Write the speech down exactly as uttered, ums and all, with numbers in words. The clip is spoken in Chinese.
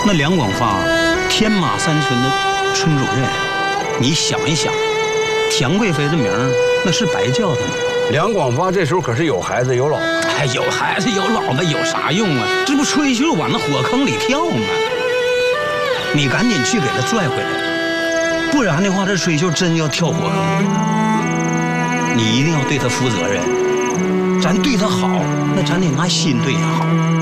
那梁广发，天马山村的村主任，你想一想，田贵妃的名儿那是白叫的吗？ 梁广发这时候可是有孩子有老婆， 哎，有孩子有老婆有啥用啊？这不吹就往那火坑里跳吗？你赶紧去给他拽回来，不然的话，这吹秀真要跳火坑。你一定要对他负责任，咱对他好，那咱得拿心对他好。